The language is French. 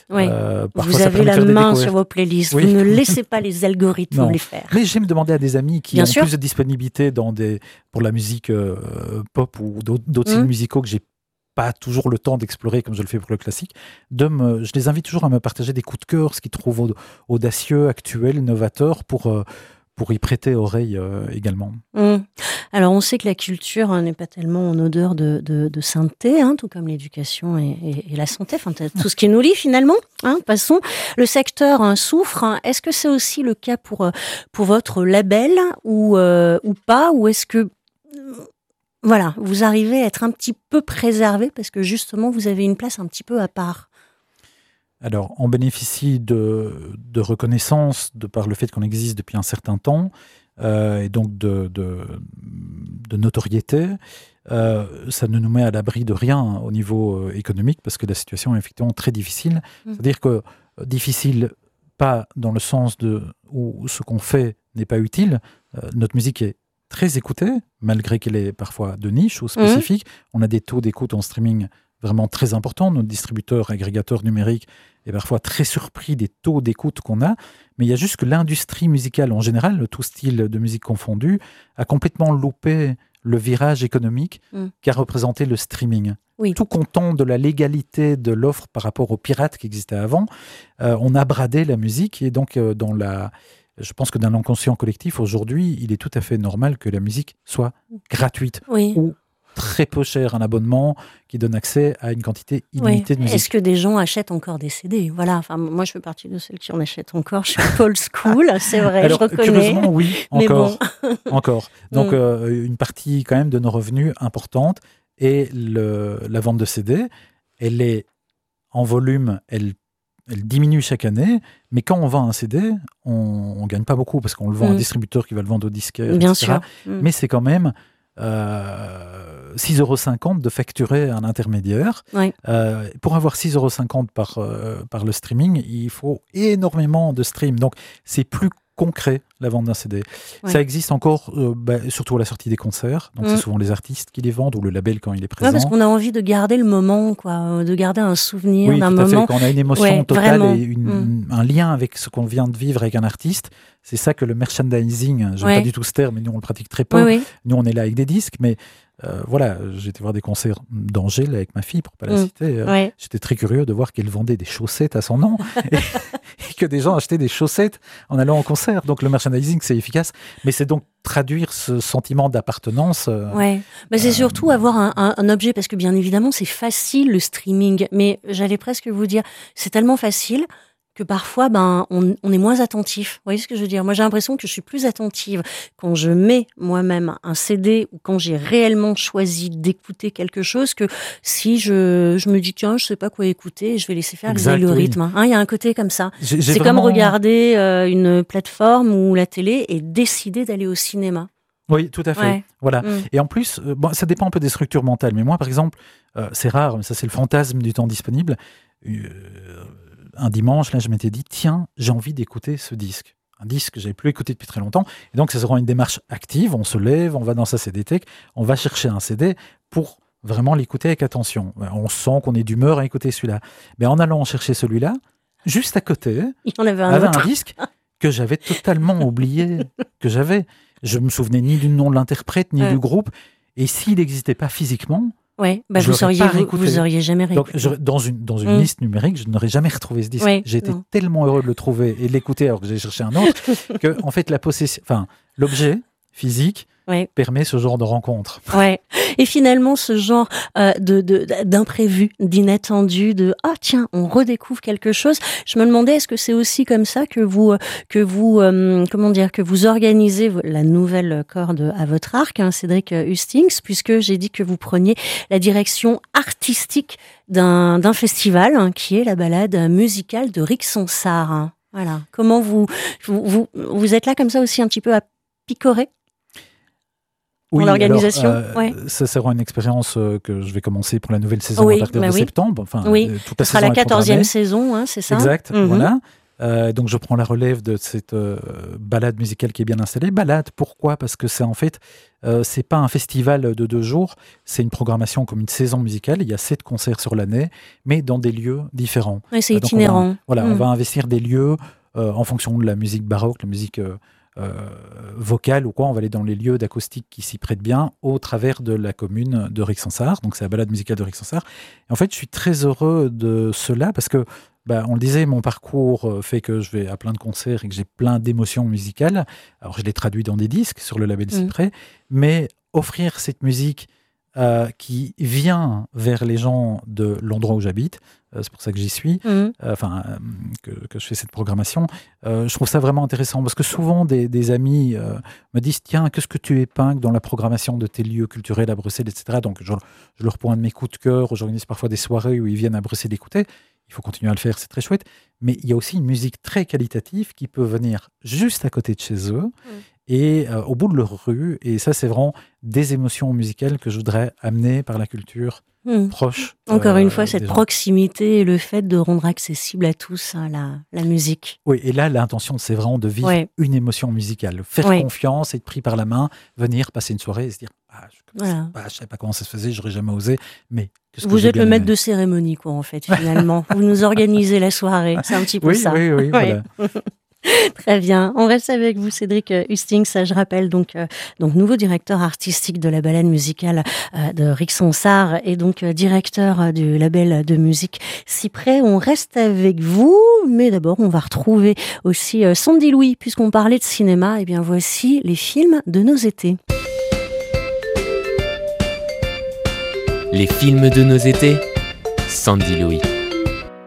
Oui. Parfois, vous avez la main sur vos playlists. Oui. Vous ne laissez pas les algorithmes les faire. Mais j'aime demander à des amis qui Bien ont sûr. plus de disponibilité pour la musique pop ou d'autres styles musicaux que j'ai pas toujours le temps d'explorer comme je le fais pour le classique. Je les invite toujours à me partager des coups de cœur, ce qu'ils trouvent audacieux, actuel, novateur pour y prêter oreille également. Alors, on sait que la culture n'est pas tellement en odeur de sainteté, tout comme l'éducation et la santé, enfin, tout ce qui nous lie finalement. Passons. Le secteur souffre. Est-ce que c'est aussi le cas pour votre label ou pas? Ou est-ce que voilà, vous arrivez à être un petit peu préservé parce que justement, vous avez une place un petit peu à part? Alors, on bénéficie de reconnaissance de par le fait qu'on existe depuis un certain temps et donc de notoriété. Ça ne nous met à l'abri de rien au niveau économique parce que la situation est effectivement très difficile. C'est-à-dire que difficile, pas dans le sens où ce qu'on fait n'est pas utile. Notre musique est très écoutée, malgré qu'elle est parfois de niche ou spécifique. On a des taux d'écoute en streaming vraiment très importants. Notre distributeur, agrégateur numérique est parfois très surpris des taux d'écoute qu'on a. Mais il y a juste que l'industrie musicale en général, tout style de musique confondu, a complètement loupé le virage économique qu'a représenté le streaming. Oui. Tout content de la légalité de l'offre par rapport aux pirates qui existaient avant, on a bradé la musique et donc je pense que dans l'inconscient collectif, aujourd'hui, il est tout à fait normal que la musique soit gratuite ou très peu cher, un abonnement qui donne accès à une quantité illimitée de musique. Est-ce que des gens achètent encore des CD? Voilà. Enfin, moi, je fais partie de celles qui en achètent encore. Je suis un peu old school, c'est vrai, alors, je reconnais. Curieusement, oui, encore. Mais bon. Encore. Donc, une partie quand même de nos revenus importante est la vente de CD. Elle est en volume, elle diminue chaque année, mais quand on vend un CD, on ne gagne pas beaucoup parce qu'on le vend à un distributeur qui va le vendre au disquaire, Bien etc. sûr. Mais c'est quand même 6,50 € de facturer un intermédiaire. Oui. Pour avoir 6,50 € par le streaming, il faut énormément de stream. Donc, c'est plus concret, la vente d'un CD. Ouais. Ça existe encore, surtout à la sortie des concerts. Donc, c'est souvent les artistes qui les vendent ou le label quand il est présent. Parce qu'on a envie de garder le moment, quoi, de garder un souvenir d'un tout à moment. Fait. Quand on a une émotion totale vraiment. Et un lien avec ce qu'on vient de vivre avec un artiste, c'est ça que le merchandising, j'aime pas du tout ce terme, mais nous on le pratique très peu. Nous on est là avec des disques, mais voilà, j'ai été voir des concerts d'Angèle avec ma fille, pour pas la citer. J'étais très curieux de voir qu'elle vendait des chaussettes à son nom et que des gens achetaient des chaussettes en allant en concert. Donc le merchandising, c'est efficace, mais c'est donc traduire ce sentiment d'appartenance. C'est surtout avoir un objet, parce que bien évidemment, c'est facile le streaming, mais j'allais presque vous dire, c'est tellement facile que parfois, on est moins attentif. Vous voyez ce que je veux dire? Moi, j'ai l'impression que je suis plus attentive quand je mets moi-même un CD ou quand j'ai réellement choisi d'écouter quelque chose que si je me dis, tiens, je sais pas quoi écouter, je vais laisser faire les algorithmes. Il y a un côté comme ça. C'est comme regarder une plateforme ou la télé et décider d'aller au cinéma. Oui, tout à fait. Voilà. Et en plus, ça dépend un peu des structures mentales. Mais moi, par exemple, c'est rare, mais ça, c'est le fantasme du temps disponible. Un dimanche, là, je m'étais dit, tiens, j'ai envie d'écouter ce disque. Un disque que j'avais plus écouté depuis très longtemps. Et donc, ça sera une démarche active. On se lève, on va dans sa CD-tech, on va chercher un CD pour vraiment l'écouter avec attention. On sent qu'on est d'humeur à écouter celui-là. Mais en allant chercher celui-là, juste à côté, il y en avait un disque que j'avais totalement oublié que j'avais. Je me souvenais ni du nom de l'interprète, ni du groupe. Et s'il n'existait pas physiquement, vous auriez jamais réécouté. Donc, dans une liste numérique, je n'aurais jamais retrouvé ce disque. J'ai été tellement heureux de le trouver et de l'écouter alors que j'ai cherché un autre que, en fait, l'objet physique permet ce genre de rencontre. Et finalement, ce genre d'imprévu, d'inattendu, tiens, on redécouvre quelque chose. Je me demandais, est-ce que c'est aussi comme ça que vous organisez la nouvelle corde à votre arc, Cédric Hustings, puisque j'ai dit que vous preniez la direction artistique d'un festival qui est la balade musicale de Rick Sonsard. Voilà. Comment vous êtes là comme ça aussi un petit peu à picorer? Oui, l'organisation. Ça sera une expérience que je vais commencer pour la nouvelle saison à partir de septembre. Ça sera la 14e saison, c'est ça? Exact, voilà. Donc je prends la relève de cette balade musicale qui est bien installée. Balade, pourquoi ? Parce que c'est en fait, c'est pas un festival de 2 jours, c'est une programmation comme une saison musicale. Il y a 7 concerts sur l'année, mais dans des lieux différents. Oui, c'est Donc itinérant. on va investir des lieux en fonction de la musique baroque, la musique vocale ou quoi. On va aller dans les lieux d'acoustique qui s'y prêtent bien au travers de la commune de Rixensart. Donc c'est la balade musicale de Rixensart. En fait, je suis très heureux de cela parce que on le disait, mon parcours fait que je vais à plein de concerts et que j'ai plein d'émotions musicales. Alors, je les traduis dans des disques sur le label Cyprès, mais offrir cette musique qui vient vers les gens de l'endroit où j'habite, c'est pour ça que j'y suis, que je fais cette programmation, je trouve ça vraiment intéressant parce que souvent des amis me disent « Tiens, qu'est-ce que tu épingles dans la programmation de tes lieux culturels à Bruxelles, etc. » Donc, je leur pointe mes coups de cœur, j'organise parfois des soirées où ils viennent à Bruxelles écouter. Il faut continuer à le faire, c'est très chouette. Mais il y a aussi une musique très qualitative qui peut venir juste à côté de chez eux et au bout de leur rue. Et ça, c'est vraiment des émotions musicales que je voudrais amener par la culture proche. Encore une fois, cette des gens. proximité et le fait de rendre accessible à tous la musique. Oui, et là, l'intention, c'est vraiment de vivre une émotion musicale. Faire confiance, être pris par la main, venir passer une soirée et se dire je ne savais pas comment ça se faisait, j'aurais jamais osé, mais vous êtes le maître de cérémonie, quoi, en fait, finalement. Vous nous organisez la soirée, c'est un petit peu ça. Oui, voilà. Très bien. On reste avec vous, Cédric Hustings. Je rappelle donc nouveau directeur artistique de la balade musicale de Rixensart et donc directeur du label de musique Cyprès. On reste avec vous, mais d'abord on va retrouver aussi Sandy Louis, puisqu'on parlait de cinéma. Et bien voici les films de nos étés. Les films de nos étés, Sandy Louis.